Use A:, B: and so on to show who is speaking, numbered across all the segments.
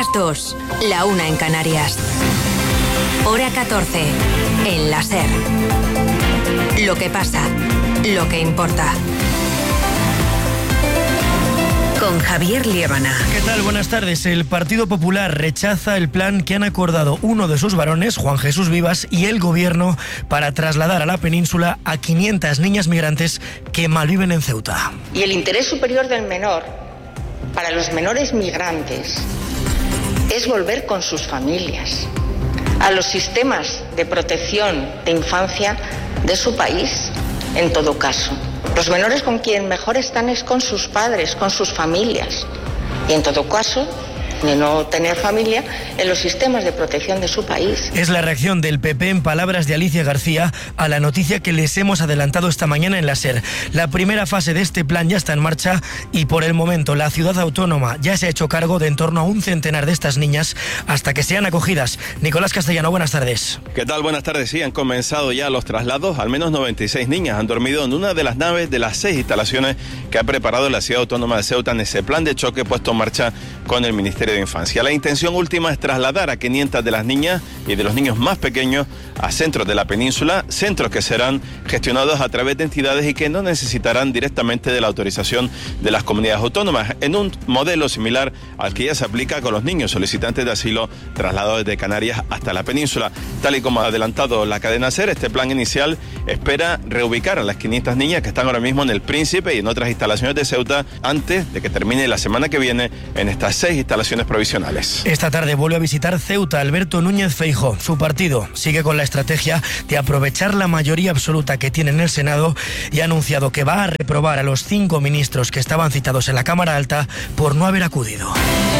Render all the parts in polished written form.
A: las 2, la 1 en Canarias. Hora 14, en la SER. Lo que pasa, lo que importa. Con Javier Liébana.
B: ¿Qué tal? Buenas tardes. El Partido Popular rechaza el plan que han acordado uno de sus varones, Juan Jesús Vivas, y el Gobierno para trasladar a la península a 500 niñas migrantes que malviven en Ceuta.
C: Y el interés superior del menor, para los menores migrantes, es volver con sus familias a los sistemas de protección de infancia de su país, en todo caso. Los menores con quien mejor están es con sus padres, con sus familias. Y en todo caso, de no tener familia, en los sistemas de protección de su país.
B: Es la reacción del PP, en palabras de Alicia García, a la noticia que les hemos adelantado esta mañana en la SER. La primera fase de este plan ya está en marcha y por el momento la ciudad autónoma ya se ha hecho cargo de en torno a un centenar de estas niñas hasta que sean acogidas. Nicolás Castellano, buenas tardes.
D: ¿Qué tal? Buenas tardes. Sí, han comenzado ya los traslados. Al menos 96 niñas han dormido en una de las naves de las 6 instalaciones que ha preparado la ciudad autónoma de Ceuta en ese plan de choque puesto en marcha con el Ministerio de Infancia. La intención última es trasladar a 500 de las niñas y de los niños más pequeños a centros de la península, centros que serán gestionados a través de entidades y que no necesitarán directamente de la autorización de las comunidades autónomas, en un modelo similar al que ya se aplica con los niños solicitantes de asilo trasladados desde Canarias hasta la península. Tal y como ha adelantado la cadena SER, este plan inicial espera reubicar a las 500 niñas que están ahora mismo en el Príncipe y en otras instalaciones de Ceuta antes de que termine la semana que viene en estas 6 instalaciones provisionales.
B: Esta tarde vuelve a visitar Ceuta Alberto Núñez Feijóo. Su partido sigue con la estrategia de aprovechar la mayoría absoluta que tiene en el Senado y ha anunciado que va a reprobar a los 5 ministros que estaban citados en la Cámara Alta por no haber acudido.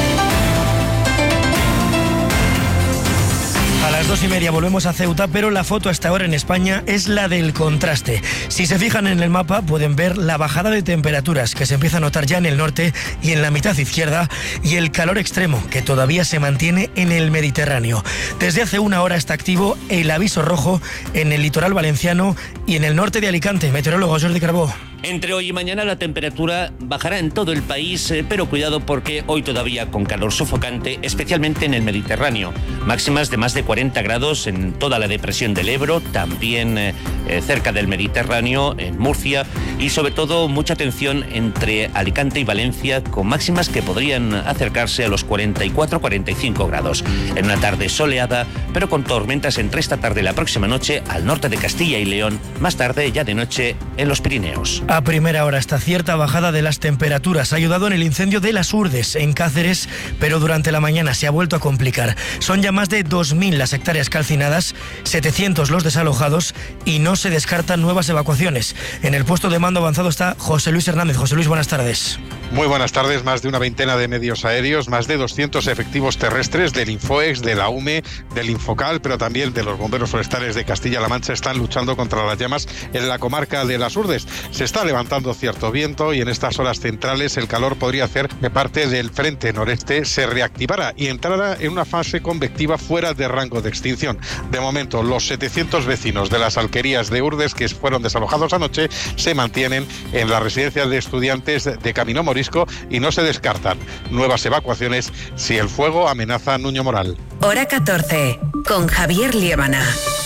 B: A las 2:30 volvemos a Ceuta, pero la foto hasta ahora en España es la del contraste. Si se fijan en el mapa pueden ver la bajada de temperaturas que se empieza a notar ya en el norte y en la mitad izquierda y el calor extremo que todavía se mantiene en el Mediterráneo. Desde hace una hora está activo el aviso rojo en el litoral valenciano y en el norte de Alicante. Meteorólogo Jordi Carbó.
E: Entre hoy y mañana la temperatura bajará en todo el país, pero cuidado porque hoy todavía con calor sofocante, especialmente en el Mediterráneo. Máximas de más de 40 grados en toda la depresión del Ebro, también cerca del Mediterráneo, en Murcia, y sobre todo mucha atención entre Alicante y Valencia, con máximas que podrían acercarse a los 44-45 grados. En una tarde soleada, pero con tormentas entre esta tarde y la próxima noche al norte de Castilla y León, más tarde ya de noche en los Pirineos.
B: A primera hora esta cierta bajada de las temperaturas ha ayudado en el incendio de Las Urdes, en Cáceres, pero durante la mañana se ha vuelto a complicar. Son ya más de 2.000 las hectáreas calcinadas, 700 los desalojados y no se descartan nuevas evacuaciones. En el puesto de mando avanzado está José Luis Hernández. José Luis, buenas tardes.
F: Muy buenas tardes. Más de una veintena de medios aéreos, más de 200 efectivos terrestres del Infoex, de la UME, del Infocal, pero también de los bomberos forestales de Castilla-La Mancha están luchando contra las llamas en la comarca de Las Urdes. Se está levantando cierto viento y en estas horas centrales el calor podría hacer que parte del frente noreste se reactivara y entrara en una fase convectiva fuera de rango de extinción. De momento, los 700 vecinos de las alquerías de Urdes que fueron desalojados anoche se mantienen en la residencia de estudiantes de Camino Morisco y no se descartan nuevas evacuaciones si el fuego amenaza a Nuño Moral.
A: Hora 14, con Javier Liébana.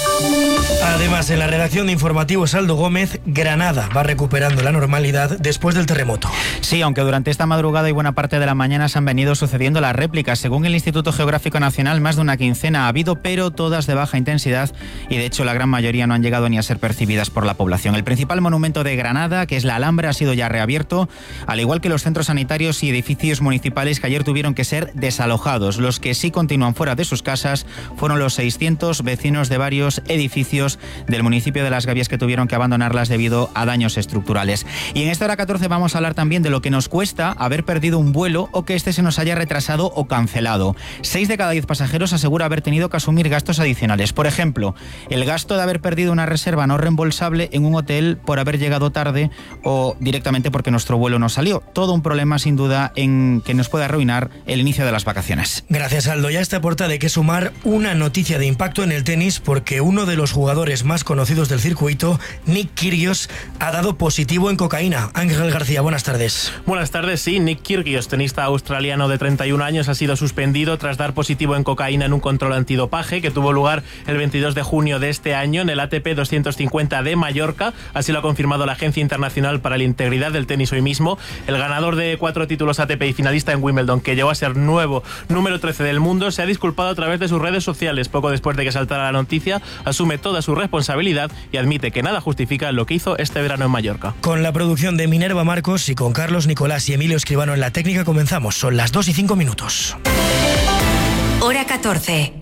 B: Además, en la redacción de informativos Aldo Gómez, Granada va recuperando la normalidad después del terremoto.
G: Sí, aunque durante esta madrugada y buena parte de la mañana se han venido sucediendo las réplicas. Según el Instituto Geográfico Nacional, más de una quincena ha habido, pero todas de baja intensidad y de hecho la gran mayoría no han llegado ni a ser percibidas por la población. El principal monumento de Granada, que es la Alhambra, ha sido ya reabierto, al igual que los centros sanitarios y edificios municipales que ayer tuvieron que ser desalojados. Los que sí continúan fuera de sus casas fueron los 600 vecinos de varios edificios del municipio de Las Gavias que tuvieron que abandonarlas debido a daños estructurales. Y en esta hora 14 vamos a hablar también de lo que nos cuesta haber perdido un vuelo o que este se nos haya retrasado o cancelado. 6 de cada 10 pasajeros asegura haber tenido que asumir gastos adicionales. Por ejemplo, el gasto de haber perdido una reserva no reembolsable en un hotel por haber llegado tarde o directamente porque nuestro vuelo no salió. Todo un problema sin duda en que nos puede arruinar el inicio de las vacaciones.
B: Gracias, Aldo. Ya está a portada de que sumar una noticia de impacto en el tenis porque un uno de los jugadores más conocidos del circuito, Nick Kyrgios, ha dado positivo en cocaína. Ángel García, buenas tardes.
H: Buenas tardes, sí. Nick Kyrgios, tenista australiano de 31 años, ha sido suspendido tras dar positivo en cocaína en un control antidopaje que tuvo lugar el 22 de junio de este año en el ATP 250 de Mallorca. Así lo ha confirmado la Agencia Internacional para la Integridad del Tenis hoy mismo. El ganador de 4 títulos ATP y finalista en Wimbledon, que llegó a ser nuevo número 13 del mundo, se ha disculpado a través de sus redes sociales poco después de que saltara la noticia. Asume toda su responsabilidad y admite que nada justifica lo que hizo este verano en Mallorca.
B: Con la producción de Minerva Marcos y con Carlos Nicolás y Emilio Escribano en la técnica comenzamos. Son las 2:05.
A: Hora 14.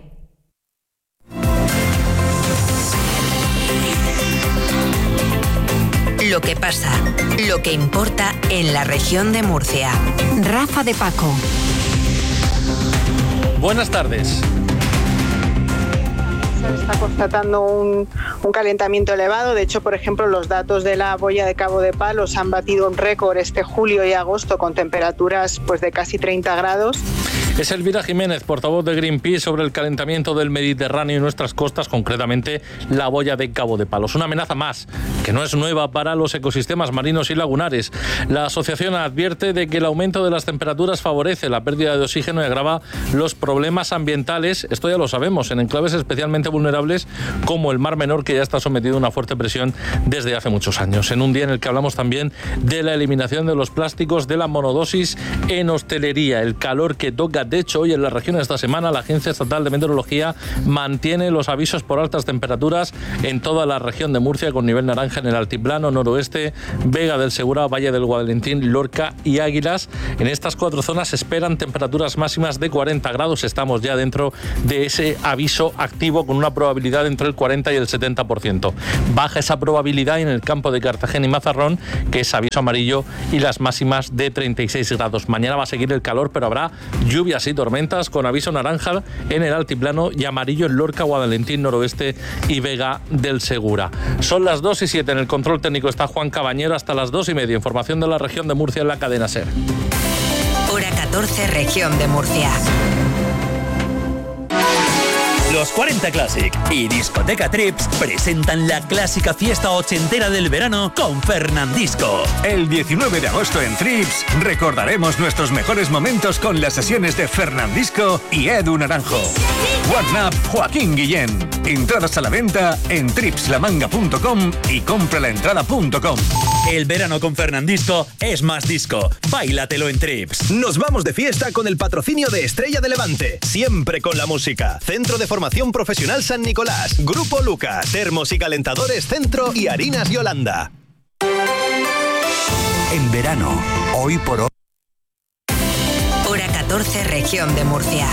A: Lo que pasa, lo que importa en la región de Murcia. Rafa de Paco.
I: Buenas tardes.
J: Se está constatando un calentamiento elevado. De hecho, por ejemplo, los datos de la boya de Cabo de Palos han batido un récord este julio y agosto con temperaturas de casi 30 grados.
I: Es Elvira Jiménez, portavoz de Greenpeace, sobre el calentamiento del Mediterráneo y nuestras costas, concretamente la boya de Cabo de Palos. Una amenaza más, que no es nueva para los ecosistemas marinos y lagunares. La asociación advierte de que el aumento de las temperaturas favorece la pérdida de oxígeno y agrava los problemas ambientales. Esto ya lo sabemos, en enclaves especialmente vulnerables como el Mar Menor, que ya está sometido a una fuerte presión desde hace muchos años. En un día en el que hablamos también de la eliminación de los plásticos, de la monodosis en hostelería, el calor que toca. De hecho, hoy en la región esta semana la Agencia Estatal de Meteorología mantiene los avisos por altas temperaturas en toda la región de Murcia, con nivel naranja en el altiplano noroeste, Vega del Segura, Valle del Guadalentín, Lorca y Águilas. En estas 4 zonas se esperan temperaturas máximas de 40 grados. Estamos ya dentro de ese aviso activo con una probabilidad entre el 40 y el 70%. Baja esa probabilidad en el campo de Cartagena y Mazarrón, que es aviso amarillo, y las máximas de 36 grados. Mañana va a seguir el calor, pero habrá lluvias y tormentas con aviso naranja en el altiplano y amarillo en Lorca, Guadalentín, noroeste y Vega del Segura. Son las 2:07. En el control técnico está Juan Cabañero. Hasta las 2:30. Información de la región de Murcia en la cadena SER.
A: Hora 14, región de Murcia.
K: Los 40 Classic y Discoteca Trips presentan la clásica fiesta ochentera del verano con Fernandisco.
L: El 19 de agosto en Trips recordaremos nuestros mejores momentos con las sesiones de Fernandisco y Edu Naranjo. One Up Joaquín Guillén. Entradas a la venta en tripslamanga.com y compralaentrada.com.
K: El verano con Fernandisco es más disco. Báilatelo en Trips.
M: Nos vamos de fiesta con el patrocinio de Estrella de Levante. Siempre con la música. Centro de Formación Profesional San Nicolás. Grupo Luca. Termos y calentadores Centro y Harinas Yolanda.
L: En verano, hoy por hoy.
A: Hora 14, región de Murcia.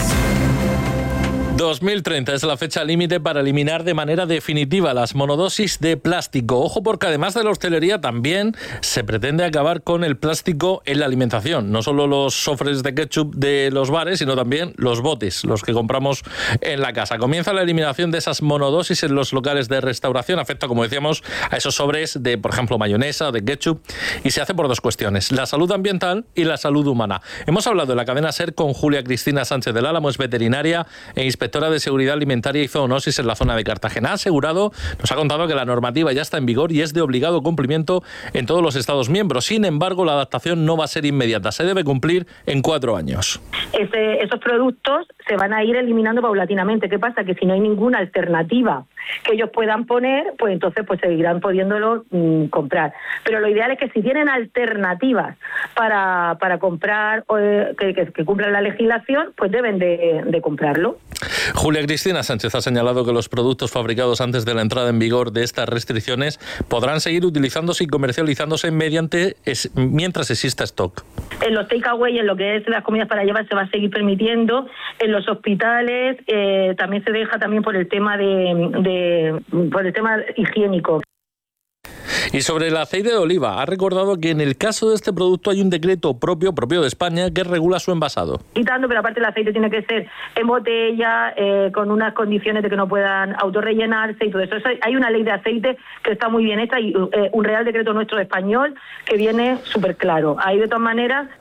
I: 2030 es la fecha límite para eliminar de manera definitiva las monodosis de plástico. Ojo, porque además de la hostelería también se pretende acabar con el plástico en la alimentación. No solo los sofres de ketchup de los bares, sino también los botes, los que compramos en la casa. Comienza la eliminación de esas monodosis en los locales de restauración. Afecta, como decíamos, a esos sobres de, por ejemplo, mayonesa o de ketchup, y se hace por 2 cuestiones: la salud ambiental y la salud humana. Hemos hablado en la cadena SER con Julia Cristina Sánchez del Álamo, es veterinaria e inspectora de Seguridad Alimentaria y Zoonosis en la zona de Cartagena. Ha asegurado, nos ha contado, que la normativa ya está en vigor y es de obligado cumplimiento en todos los Estados miembros. Sin embargo, la adaptación no va a ser inmediata. Se debe cumplir en 4 años.
N: Esos productos se van a ir eliminando paulatinamente. ¿Qué pasa? Que si no hay ninguna alternativa que ellos puedan poner, pues entonces seguirán pudiéndolo comprar. Pero lo ideal es que si tienen alternativas para comprar, que cumplan la legislación, pues deben de comprarlo.
I: Julia Cristina Sánchez ha señalado que los productos fabricados antes de la entrada en vigor de estas restricciones podrán seguir utilizándose y comercializándose mientras exista stock.
N: En los takeaway, en lo que es las comidas para llevar, se va a seguir permitiendo. En los hospitales también se deja también por el tema por el tema higiénico.
I: Y sobre el aceite de oliva, ha recordado que en el caso de este producto hay un decreto propio de España que regula su envasado.
N: Quitando, pero aparte el aceite tiene que ser en botella, con unas condiciones de que no puedan autorrellenarse y todo eso. Hay una ley de aceite que está muy bien hecha y un real decreto nuestro español que viene súper claro. Ahí, de todas maneras,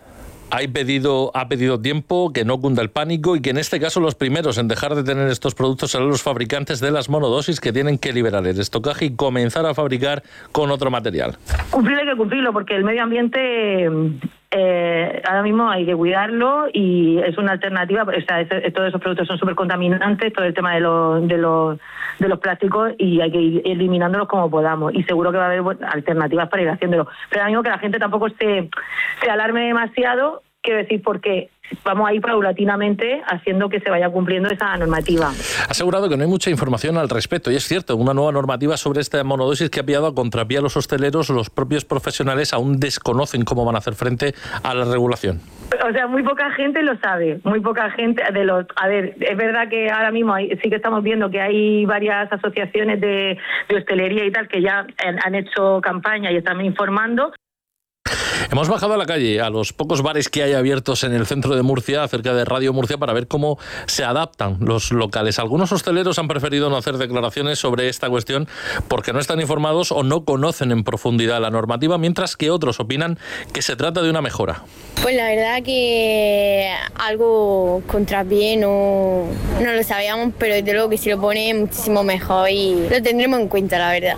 I: ha pedido tiempo, que no cunda el pánico y que en este caso los primeros en dejar de tener estos productos serán los fabricantes de las monodosis, que tienen que liberar el estocaje y comenzar a fabricar con otro material.
N: Hay que cumplirlo, porque el medio ambiente ahora mismo hay que cuidarlo y es una alternativa. O sea, todos esos productos son súper contaminantes, todo el tema de los plásticos, y hay que ir eliminándolos como podamos, y seguro que va a haber alternativas para ir haciéndolo. Pero ahora mismo que la gente tampoco se alarme demasiado, quiero decir, porque vamos a ir paulatinamente haciendo que se vaya cumpliendo esa normativa.
I: Ha asegurado que no hay mucha información al respecto, y es cierto, una nueva normativa sobre esta monodosis que ha pillado a contrapié a los hosteleros. Los propios profesionales aún desconocen cómo van a hacer frente a la regulación.
N: O sea, muy poca gente lo sabe, muy poca gente A ver, es verdad que ahora mismo sí que estamos viendo que hay varias asociaciones de hostelería y tal que ya han hecho campaña y están informando.
I: Hemos bajado a la calle, a los pocos bares que hay abiertos en el centro de Murcia, cerca de Radio Murcia, para ver cómo se adaptan los locales. Algunos hosteleros han preferido no hacer declaraciones sobre esta cuestión porque no están informados o no conocen en profundidad la normativa, mientras que otros opinan que se trata de una mejora.
O: Pues la verdad que algo contrapié no lo sabíamos, pero desde luego que si lo pone muchísimo mejor y lo tendremos en cuenta, la verdad.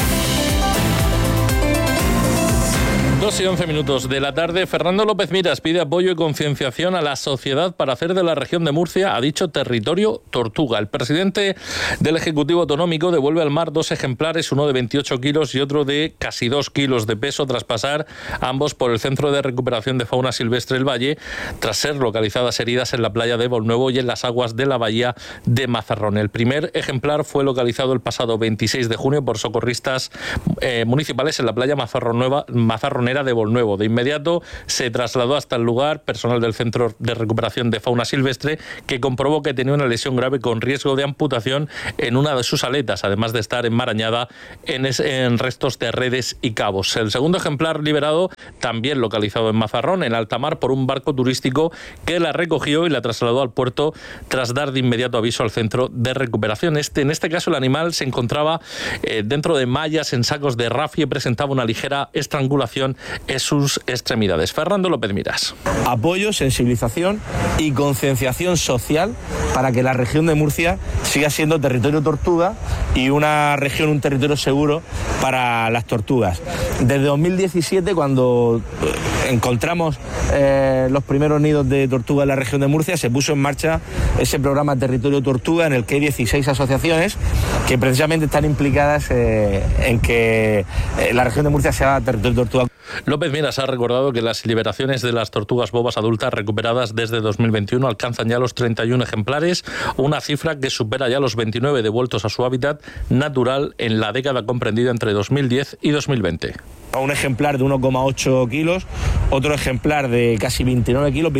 I: 2:11 de la tarde. Fernando López Miras pide apoyo y concienciación a la sociedad para hacer de la región de Murcia, ha dicho, territorio tortuga. El presidente del Ejecutivo Autonómico devuelve al mar 2 ejemplares, uno de 28 kilos y otro de casi 2 kilos de peso, tras pasar ambos por el Centro de Recuperación de Fauna Silvestre El Valle, tras ser localizadas heridas en la playa de Volnuevo y en las aguas de la bahía de Mazarrón. El primer ejemplar fue localizado el pasado 26 de junio por socorristas municipales en la playa mazarronera de Volnuevo. De inmediato se trasladó hasta el lugar personal del Centro de Recuperación de Fauna Silvestre, que comprobó que tenía una lesión grave con riesgo de amputación en una de sus aletas, además de estar enmarañada en restos de redes y cabos. El segundo ejemplar liberado, también localizado en Mazarrón, en alta mar, por un barco turístico que la recogió y la trasladó al puerto tras dar de inmediato aviso al Centro de Recuperación. En este caso el animal se encontraba dentro de mallas en sacos de rafia y presentaba una ligera estrangulación en sus extremidades. Fernando López Miras.
P: Apoyo, sensibilización y concienciación social para que la región de Murcia siga siendo territorio tortuga y una región, un territorio seguro para las tortugas. Desde 2017, cuando encontramos los primeros nidos de tortuga en la región de Murcia, se puso en marcha ese programa Territorio Tortuga, en el que hay 16 asociaciones que precisamente están implicadas en que la región de Murcia sea territorio tortuga.
I: López Miras ha recordado que las liberaciones de las tortugas bobas adultas recuperadas desde 2021 alcanzan ya los 31 ejemplares, una cifra que supera ya los 29 devueltos a su hábitat natural en la década comprendida entre 2010 y 2020.
P: Un ejemplar de 1,8 kilos, otro ejemplar de casi 29 kilos,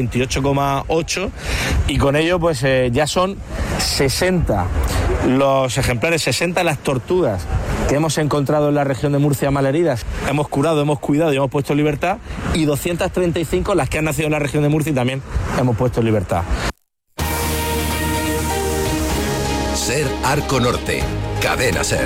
P: 28,8, y con ello pues ya son 60 los ejemplares, 60 las tortugas que hemos encontrado en la región de Murcia malheridas. Hemos curado, hemos cuidado y hemos puesto en libertad, y 235 las que han nacido en la región de Murcia y también hemos puesto en libertad.
Q: Ser Arco Norte, Cadena Ser.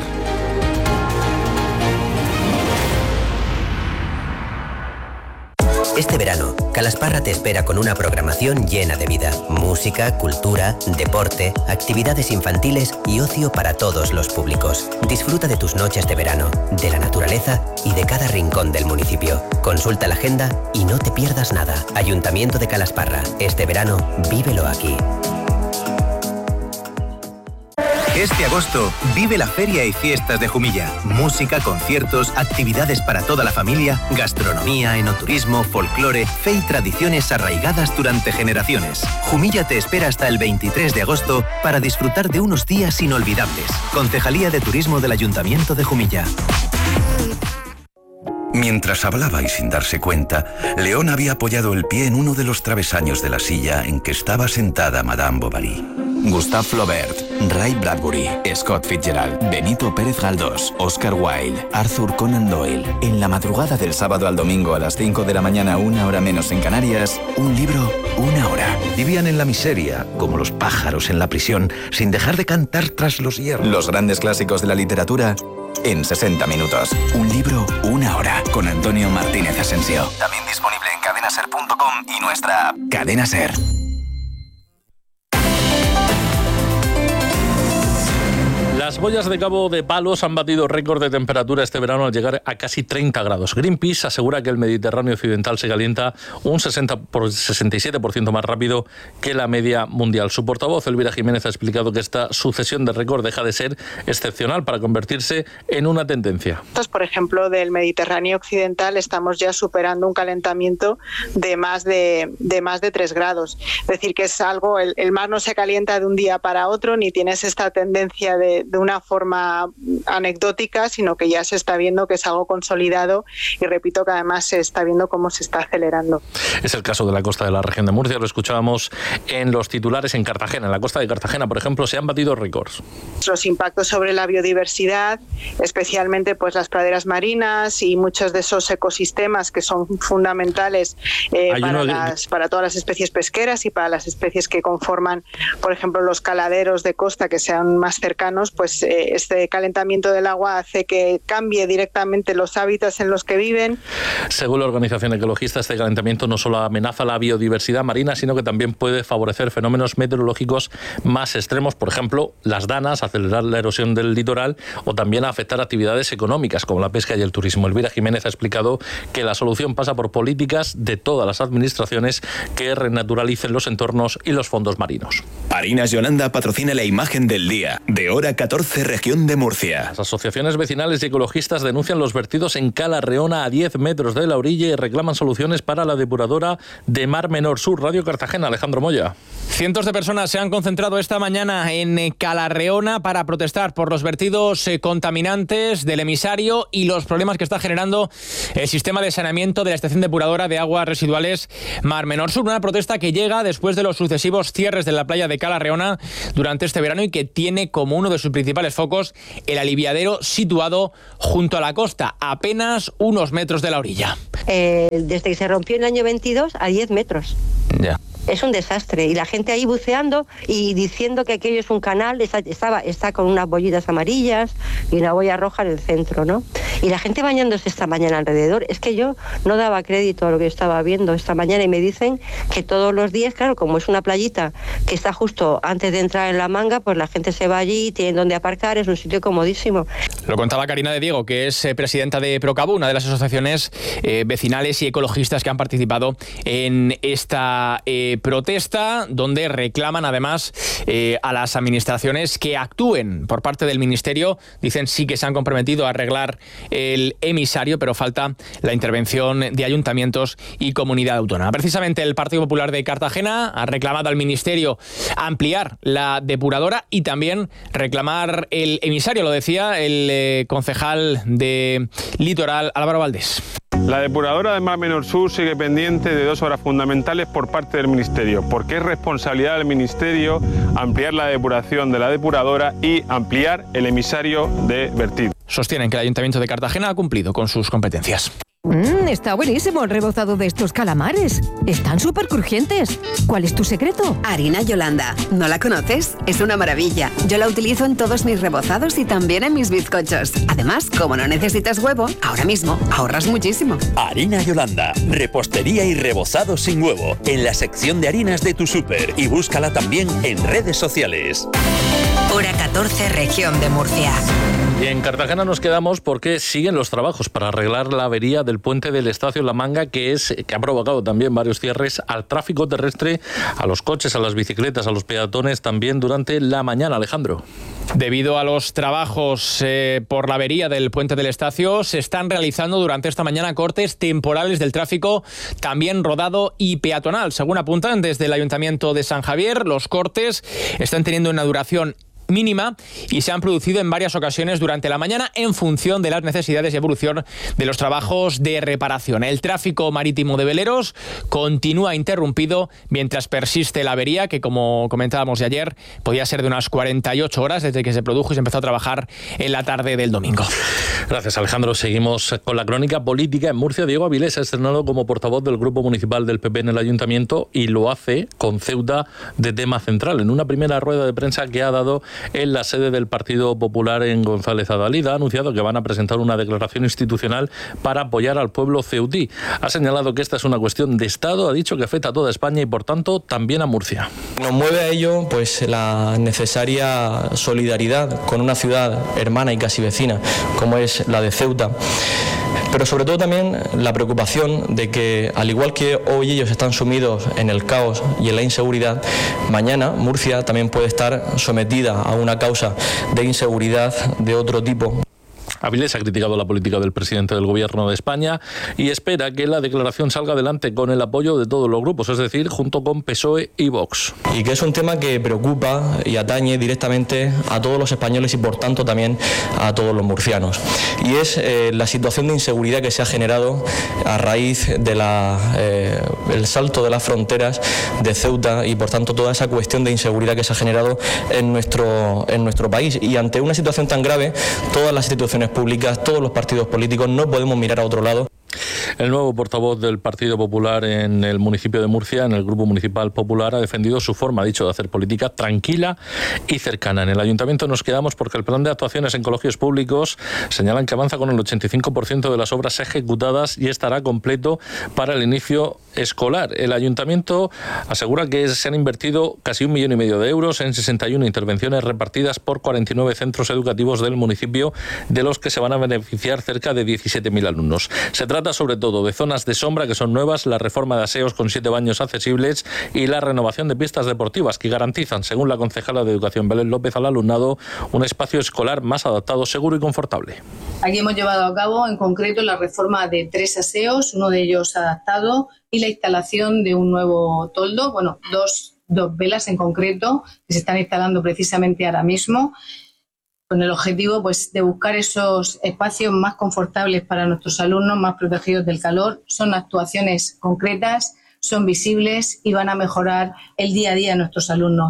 R: Este verano, Calasparra te espera con una programación llena de vida. Música, cultura, deporte, actividades infantiles y ocio para todos los públicos. Disfruta de tus noches de verano, de la naturaleza y de cada rincón del municipio. Consulta la agenda y no te pierdas nada. Ayuntamiento de Calasparra. Este verano, vívelo aquí.
S: Este agosto vive la Feria y Fiestas de Jumilla. Música, conciertos, actividades para toda la familia, gastronomía, enoturismo, folclore, fe y tradiciones arraigadas durante generaciones. Jumilla te espera hasta el 23 de agosto para disfrutar de unos días inolvidables. Concejalía de Turismo del Ayuntamiento de Jumilla.
T: Mientras hablaba y sin darse cuenta, León había apoyado el pie en uno de los travesaños de la silla en que estaba sentada Madame Bovary.
U: Gustave Flaubert, Ray Bradbury, Scott Fitzgerald, Benito Pérez Galdós, Oscar Wilde, Arthur Conan Doyle. En la madrugada del sábado al domingo a las 5 de la mañana, 1 hora menos en Canarias, un libro, 1 hora.
T: Vivían en la miseria, como los pájaros en la prisión, sin dejar de cantar tras los hierros.
U: Los grandes clásicos de la literatura en 60 minutos. Un libro, 1 hora. Con Antonio Martínez Asensio.
S: También disponible en cadena.
U: cadenaser.com y nuestra app. Cadena Ser.
I: Las boyas de Cabo de Palos han batido récord de temperatura este verano al llegar a casi 30 grados. Greenpeace asegura que el Mediterráneo occidental se calienta un 67% más rápido que la media mundial. Su portavoz, Elvira Jiménez, ha explicado que esta sucesión de récord deja de ser excepcional para convertirse en una tendencia.
J: Por ejemplo, del Mediterráneo occidental estamos ya superando un calentamiento de más de 3 grados. Es decir, que es algo, el mar no se calienta de un día para otro, ni tienes esta tendencia de una forma anecdótica, sino que ya se está viendo que es algo consolidado y repito que además se está viendo cómo se está acelerando.
I: Es el caso de la costa de la región de Murcia, lo escuchábamos en los titulares en Cartagena. En la costa de Cartagena, por ejemplo, se han batido récords.
J: Los impactos sobre la biodiversidad, especialmente pues las praderas marinas y muchos de esos ecosistemas que son fundamentales para todas las especies pesqueras y para las especies que conforman, por ejemplo, los caladeros de costa que sean más cercanos, pues este calentamiento del agua hace que cambie directamente los hábitats en los que viven.
I: Según la organización ecologista, este calentamiento no solo amenaza la biodiversidad marina, sino que también puede favorecer fenómenos meteorológicos más extremos, por ejemplo, las danas, acelerar la erosión del litoral o también afectar actividades económicas como la pesca y el turismo. Elvira Jiménez ha explicado que la solución pasa por políticas de todas las administraciones que renaturalicen los entornos y los fondos marinos.
M: Harinas Yolanda patrocina la imagen del día de Hora 14, región de Murcia.
I: Las asociaciones vecinales y ecologistas denuncian los vertidos en Cala Reona a 10 metros de la orilla y reclaman soluciones para la depuradora de Mar Menor Sur. Radio Cartagena, Alejandro Moya.
C: Cientos de personas se han concentrado esta mañana en Cala Reona para protestar por los vertidos contaminantes del emisario y los problemas que está generando el sistema de saneamiento de la estación depuradora de aguas residuales Mar Menor Sur. Una protesta que llega después de los sucesivos cierres de la playa de Cala Reona durante este verano y que tiene como uno de sus principales focos el aliviadero situado junto a la costa, apenas unos metros de la orilla.
V: Desde que se rompió en el año 22 a 10 metros.
C: Ya.
V: Es un desastre. Y la gente ahí buceando y diciendo que aquello es un canal, está con unas bollitas amarillas y una boya roja en el centro, ¿no? Y la gente bañándose esta mañana alrededor. Es que yo no daba crédito a lo que estaba viendo esta mañana y me dicen que todos los días, claro, como es una playita que está justo antes de entrar en la Manga, pues la gente se va allí, tienen donde aparcar, es un sitio comodísimo.
C: Lo contaba Karina de Diego, que es presidenta de Procabu, una de las asociaciones vecinales y ecologistas que han participado en esta protesta, donde reclaman además a las administraciones que actúen por parte del Ministerio. Dicen sí que se han comprometido a arreglar el emisario, pero falta la intervención de ayuntamientos y comunidad autónoma. Precisamente el Partido Popular de Cartagena ha reclamado al Ministerio ampliar la depuradora y también reclamar el emisario, lo decía el concejal de Litoral, Álvaro Valdés.
W: La depuradora de Mar Menor Sur sigue pendiente de 2 obras fundamentales por parte del Ministerio, porque es responsabilidad del Ministerio ampliar la depuración de la depuradora y ampliar el emisario de vertido.
C: Sostienen que el Ayuntamiento de Cartagena ha cumplido con sus competencias.
X: Está buenísimo el rebozado de estos calamares. Están súper crujientes. ¿Cuál es tu secreto?
Y: Harina Yolanda. ¿No la conoces? Es una maravilla. Yo la utilizo en todos mis rebozados y también en mis bizcochos. Además, como no necesitas huevo, ahora mismo ahorras muchísimo.
K: Harina Yolanda. Repostería y rebozado sin huevo. En la sección de harinas de tu súper. Y búscala también en redes sociales.
A: Hora 14, región de Murcia.
I: Y en Cartagena nos quedamos porque siguen los trabajos para arreglar la avería del puente del Estacio La Manga, que ha provocado también varios cierres al tráfico terrestre, a los coches, a las bicicletas, a los peatones también durante la mañana. Alejandro.
C: Debido a los trabajos por la avería del puente del Estacio, se están realizando durante esta mañana cortes temporales del tráfico, también rodado y peatonal. Según apuntan desde el Ayuntamiento de San Javier, los cortes están teniendo una duración mínima y se han producido en varias ocasiones durante la mañana en función de las necesidades y evolución de los trabajos de reparación. El tráfico marítimo de veleros continúa interrumpido mientras persiste la avería, que como comentábamos de ayer, podía ser de unas 48 horas desde que se produjo y se empezó a trabajar en la tarde del domingo.
I: Gracias, Alejandro. Seguimos con la crónica política. En Murcia, Diego Avilés ha estrenado como portavoz del Grupo Municipal del PP en el Ayuntamiento y lo hace con Ceuta de tema central. En una primera rueda de prensa que ha dado en la sede del Partido Popular en González Adalid. Ha anunciado que van a presentar una declaración institucional para apoyar al pueblo ceutí. Ha señalado que esta es una cuestión de Estado, ha dicho que afecta a toda España y por tanto también a Murcia.
D: Nos mueve a ello pues la necesaria solidaridad con una ciudad hermana y casi vecina como es la de Ceuta. Pero sobre todo también la preocupación de que, al igual que hoy ellos están sumidos en el caos y en la inseguridad, mañana Murcia también puede estar sometida a una causa de inseguridad de otro tipo.
I: Avilés ha criticado la política del presidente del Gobierno de España y espera que la declaración salga adelante con el apoyo de todos los grupos, es decir, junto con PSOE y Vox.
D: Y que es un tema que preocupa y atañe directamente a todos los españoles y por tanto también a todos los murcianos. Y es la situación de inseguridad que se ha generado a raíz de el salto de las fronteras de Ceuta y por tanto toda esa cuestión de inseguridad que se ha generado en nuestro país. Y ante una situación tan grave, todas las instituciones públicas, todos los partidos políticos no podemos mirar a otro lado.
I: El nuevo portavoz del Partido Popular en el municipio de Murcia, en el Grupo Municipal Popular, ha defendido su forma, ha dicho, de hacer política tranquila y cercana. En el Ayuntamiento nos quedamos porque el plan de actuaciones en colegios públicos señalan que avanza con el 85% de las obras ejecutadas y estará completo para el inicio escolar. El Ayuntamiento asegura que se han invertido casi 1,5 millones de euros en 61 intervenciones repartidas por 49 centros educativos del municipio, de los que se van a beneficiar cerca de 17.000 alumnos. Se trata sobre todo de zonas de sombra que son nuevas, la reforma de aseos con 7 baños accesibles y la renovación de pistas deportivas que garantizan, según la concejala de Educación Belén López, al alumnado un espacio escolar más adaptado, seguro y confortable.
E: Aquí hemos llevado a cabo en concreto la reforma de 3 aseos, uno de ellos adaptado, y la instalación de un nuevo toldo, dos velas en concreto que se están instalando precisamente ahora mismo, con el objetivo pues de buscar esos espacios más confortables para nuestros alumnos, más protegidos del calor. Son actuaciones concretas, son visibles y van a mejorar el día a día de nuestros alumnos.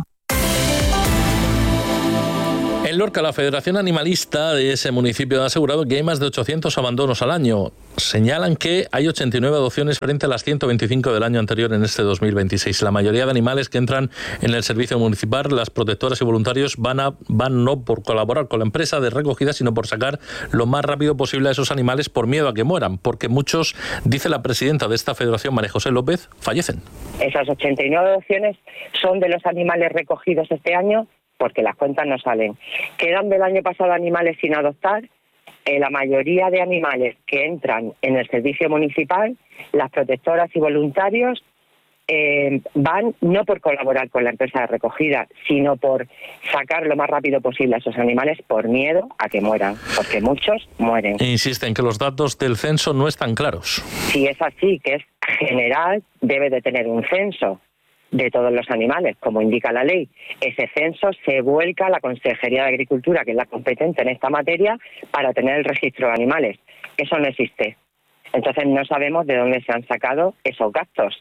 I: En Lorca, la Federación Animalista de ese municipio ha asegurado que hay más de 800 abandonos al año. Señalan que hay 89 adopciones frente a las 125 del año anterior en este 2026. La mayoría de animales que entran en el servicio municipal, las protectoras y voluntarios van no por colaborar con la empresa de recogida, sino por sacar lo más rápido posible a esos animales por miedo a que mueran, porque muchos, dice la presidenta de esta federación, María José López, fallecen.
F: Esas 89 adopciones son de los animales recogidos este año, porque las cuentas no salen. Quedan del año pasado animales sin adoptar. La mayoría de animales que entran en el servicio municipal, las protectoras y voluntarios van no por colaborar con la empresa de recogida, sino por sacar lo más rápido posible a esos animales por miedo a que mueran, porque muchos mueren.
I: Insisten que los datos del censo no están claros.
F: Si es así, que es general, debe de tener un censo de todos los animales, como indica la ley. Ese censo se vuelca a la Consejería de Agricultura, que es la competente en esta materia, para tener el registro de animales. Eso no existe. Entonces no sabemos de dónde se han sacado esos datos.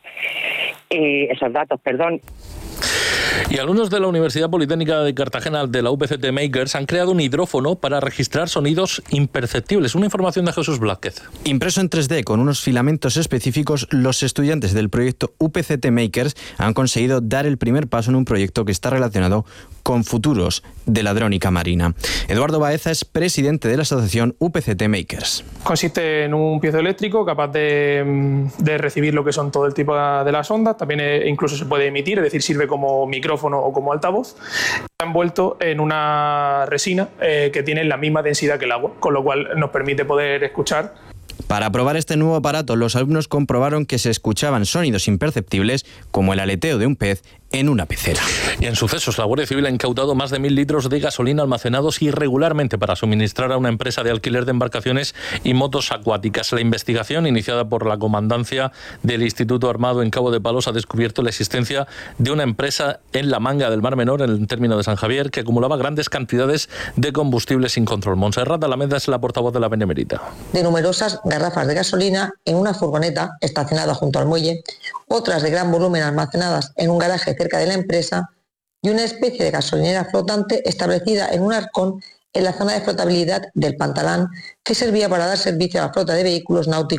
I: Y alumnos de la Universidad Politécnica de Cartagena, de la UPCT Makers, han creado un hidrófono para registrar sonidos imperceptibles. Una información de Jesús Blázquez.
G: Impreso en 3D con unos filamentos específicos, los estudiantes del proyecto UPCT Makers han conseguido dar el primer paso en un proyecto que está relacionado con futuros de la drónica marina. Eduardo Baeza es presidente de la asociación UPCT Makers.
H: Consiste en un piezoeléctrico capaz de recibir lo que son todo el tipo de las ondas, también incluso se puede emitir, es decir, sirve como micrófono o como altavoz. Está envuelto en una resina que tiene la misma densidad que el agua, con lo cual nos permite poder escuchar.
G: Para probar este nuevo aparato, los alumnos comprobaron que se escuchaban sonidos imperceptibles como el aleteo de un pez en una pecera.
I: Y en sucesos, la Guardia Civil ha incautado más de 1.000 litros de gasolina almacenados irregularmente para suministrar a una empresa de alquiler de embarcaciones y motos acuáticas. La investigación, iniciada por la Comandancia del Instituto Armado en Cabo de Palos, ha descubierto la existencia de una empresa en la Manga del Mar Menor, en el término de San Javier, que acumulaba grandes cantidades de combustible sin control. Montserrat Alameda es la portavoz de la Benemérita.
Z: De numerosas garrafas de gasolina en una furgoneta estacionada junto al muelle, otras de gran volumen almacenadas en un garaje cerca de la empresa y una especie de gasolinera flotante establecida en un arcón en la zona de flotabilidad del Pantalán, que servía para dar servicio a la flota de vehículos náuticos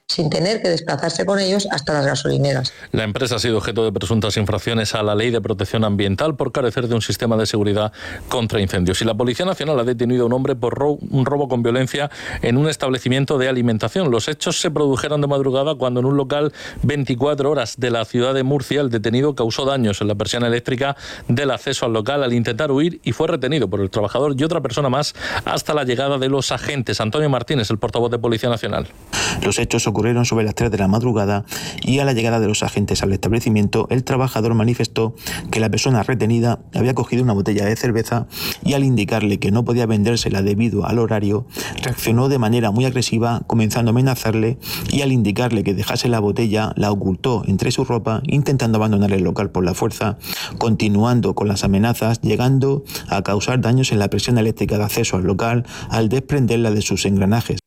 Z: sin tener que desplazarse con ellos hasta las gasolineras.
I: La empresa ha sido objeto de presuntas infracciones a la Ley de Protección Ambiental por carecer de un sistema de seguridad contra incendios. Y la Policía Nacional ha detenido a un hombre por un robo con violencia en un establecimiento de alimentación. Los hechos se produjeron de madrugada cuando en un local 24 horas de la ciudad de Murcia el detenido causó daños en la persiana eléctrica del acceso al local al intentar huir y fue retenido por el trabajador y otra persona más hasta la llegada de los agentes. Antonio Martínez, el portavoz de Policía Nacional.
B: Los hechos ocurrieron sobre las 3 de la madrugada y a la llegada de los agentes al establecimiento, el trabajador manifestó que la persona retenida había cogido una botella de cerveza y al indicarle que no podía vendérsela debido al horario, reaccionó de manera muy agresiva, comenzando a amenazarle y al indicarle que dejase la botella, la ocultó entre su ropa, intentando abandonar el local por la fuerza, continuando con las amenazas, llegando a causar daños en la presión eléctrica de acceso al local al desprenderla de sus engranajes.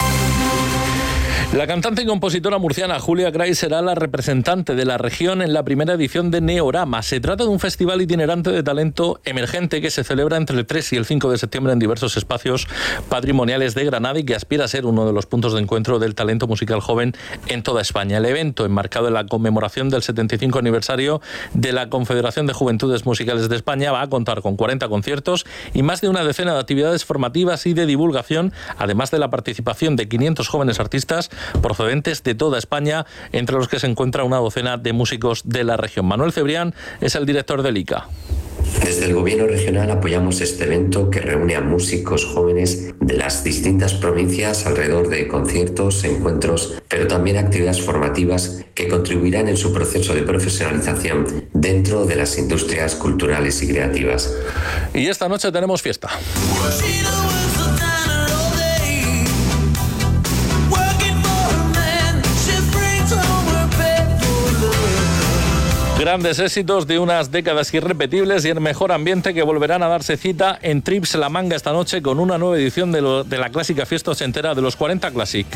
I: La cantante y compositora murciana Julia Gray será la representante de la región en la primera edición de Neorama. Se trata de un festival itinerante de talento emergente que se celebra entre el 3 y el 5 de septiembre en diversos espacios patrimoniales de Granada y que aspira a ser uno de los puntos de encuentro del talento musical joven en toda España. El evento, enmarcado en la conmemoración del 75 aniversario de la Confederación de Juventudes Musicales de España, va a contar con 40 conciertos y más de una decena de actividades formativas y de divulgación, además de la participación de 500 jóvenes artistas procedentes de toda España, entre los que se encuentra una docena de músicos de la región. Manuel Cebrián es el director del ICA.
L: Desde el Gobierno regional apoyamos este evento que reúne a músicos jóvenes de las distintas provincias alrededor de conciertos, encuentros, pero también actividades formativas que contribuirán en su proceso de profesionalización dentro de las industrias culturales y creativas.
I: Y esta noche tenemos fiesta. Grandes éxitos de unas décadas irrepetibles y el mejor ambiente que volverán a darse cita en Trips La Manga esta noche con una nueva edición de la clásica fiesta ochentera de los 40 Classic.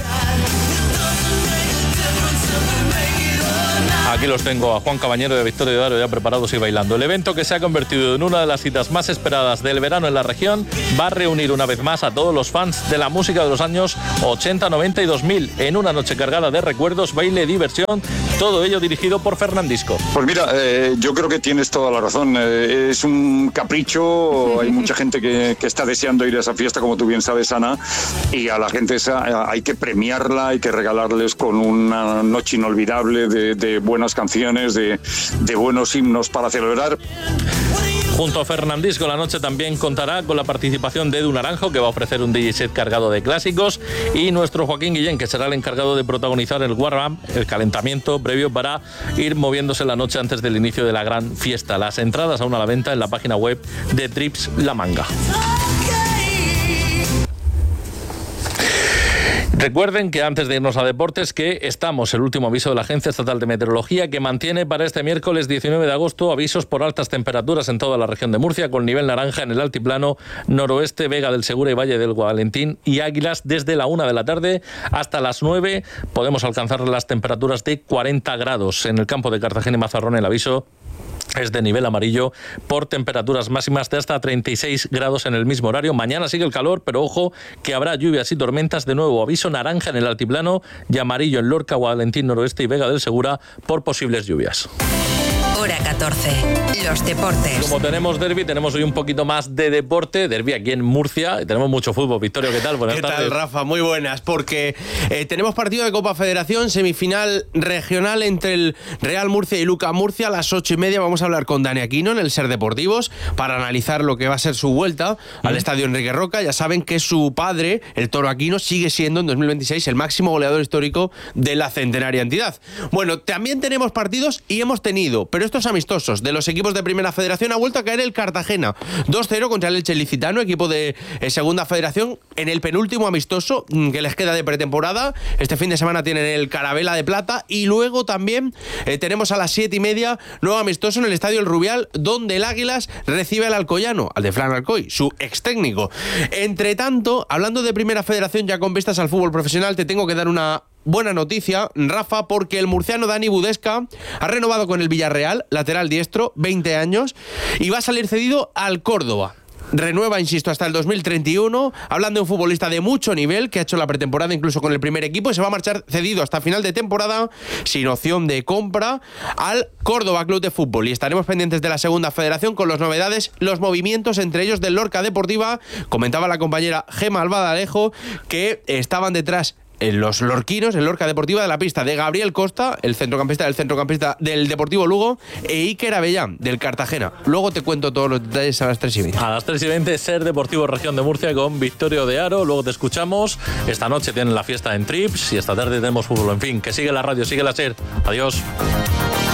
I: Aquí los tengo a Juan Cabañero y a Victoria Daro ya preparados y bailando. El evento, que se ha convertido en una de las citas más esperadas del verano en la región, va a reunir una vez más a todos los fans de la música de los años 80, 90 y 2000 en una noche cargada de recuerdos, baile, diversión, todo ello dirigido por Fernandisco.
N: Pues mira, yo creo que tienes toda la razón. Es un capricho, hay mucha gente que está deseando ir a esa fiesta, como tú bien sabes, Ana, y a la gente esa hay que premiarla, hay que regalarles con una noche inolvidable de buenas canciones, de buenos himnos para celebrar.
I: Junto a Fernandisco, la noche también contará con la participación de Edu Naranjo, que va a ofrecer un DJ set cargado de clásicos, y nuestro Joaquín Guillén, que será el encargado de protagonizar el warm-up, el calentamiento previo para ir moviéndose la noche antes del inicio de la gran fiesta. Las entradas aún a la venta en la página web de Trips La Manga. Recuerden que antes de irnos a deportes, que estamos, el último aviso de la Agencia Estatal de Meteorología, que mantiene para este miércoles 19 de agosto avisos por altas temperaturas en toda la región de Murcia, con nivel naranja en el altiplano noroeste, Vega del Segura y Valle del Guadalentín y Águilas. Desde la 1 de la tarde hasta las 9 podemos alcanzar las temperaturas de 40 grados. En el campo de Cartagena y Mazarrón el aviso es de nivel amarillo por temperaturas máximas de hasta 36 grados en el mismo horario. Mañana sigue el calor, pero ojo que habrá lluvias y tormentas. De nuevo, aviso naranja en el altiplano y amarillo en Lorca, Guadalentín, Noroeste y Vega del Segura por posibles lluvias.
A: Hora 14. Los deportes.
I: Como tenemos derbi, tenemos hoy un poquito más de deporte. Derbi aquí en Murcia. Y tenemos mucho fútbol. Victorio, ¿qué tal? Buenas tardes.
O: ¿Qué tal, Rafa? Muy buenas. Porque tenemos partido de Copa Federación, semifinal regional entre el Real Murcia y Luca Murcia a las 8:30. Vamos a hablar con Dani Aquino en el Ser Deportivos para analizar lo que va a ser su vuelta al Estadio Enrique Roca. Ya saben que su padre, el Toro Aquino, sigue siendo en 2026 el máximo goleador histórico de la centenaria entidad. Bueno, también tenemos partidos y hemos tenido, pero estos amistosos de los equipos de Primera Federación. Ha vuelto a caer el Cartagena 2-0 contra el Elche Licitano, equipo de Segunda Federación, en el penúltimo amistoso que les queda de pretemporada. Este fin de semana tienen el Carabela de Plata y luego también tenemos a las 7:30 nuevo amistoso en el Estadio El Rubial, donde el Águilas recibe al Alcoyano, al de Fran Alcoy, su ex técnico. Entre tanto, hablando de Primera Federación, ya con vistas al fútbol profesional, te tengo que dar una buena noticia, Rafa, porque el murciano Dani Budesca ha renovado con el Villarreal, lateral diestro, 20 años, y va a salir cedido al Córdoba. renueva, insisto, hasta el 2031. Hablan de un futbolista de mucho nivel que ha hecho la pretemporada incluso con el primer equipo y se va a marchar cedido hasta final de temporada sin opción de compra al Córdoba Club de Fútbol. Y estaremos pendientes de la segunda federación con las novedades, los movimientos, entre ellos del Lorca Deportiva. Comentaba la compañera Gema Albadalejo que estaban detrás los lorquinos, el Lorca Deportiva, de la pista de Gabriel Costa, el centrocampista del Deportivo Lugo, e Iker Abellán, del Cartagena. Luego te cuento todos los detalles a las 3:20.
I: A las 3:20, SER Deportivo Región de Murcia con Victorio de Aro. Luego te escuchamos. Esta noche tienen la fiesta en Trips y esta tarde tenemos fútbol. En fin, que sigue la radio, sigue la SER. Adiós.